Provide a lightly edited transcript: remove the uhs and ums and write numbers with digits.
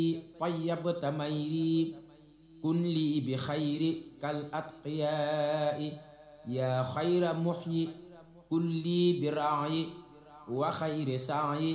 طيبت ميري كن لي بخير كالأتقياء يا خير محيي كن لي برعي وخير سعي